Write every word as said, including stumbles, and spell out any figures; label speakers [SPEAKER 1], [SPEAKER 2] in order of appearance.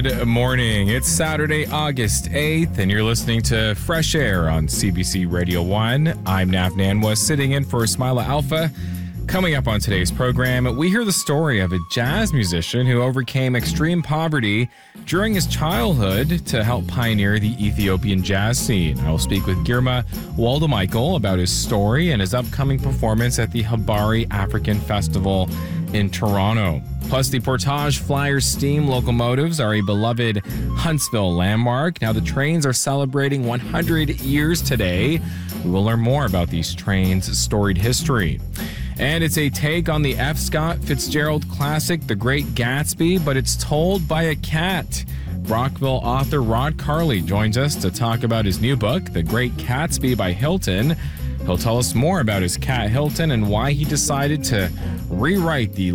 [SPEAKER 1] Good morning. It's Saturday, August eighth, and you're listening to Fresh Air on C B C Radio one. I'm Nav Nanwa, sitting in for Smilah Alpha. Coming up on today's program, we hear the story of a jazz musician who overcame extreme poverty during his childhood to help pioneer the Ethiopian jazz scene. I will speak with Girma Waldemichael about his story and his upcoming performance at the Habari African Festival in Toronto. Plus, the Portage Flyers steam locomotives are a beloved Huntsville landmark. Now, the trains are celebrating one hundred years today. We will learn more about these trains' storied history. And it's a take on the F. Scott Fitzgerald classic, The Great Gatsby, but it's told by a cat. Brockville author Rod Carley joins us to talk about his new book, The Great Gatsby by Hilton. He'll tell us more about his cat Hilton and why he decided to rewrite the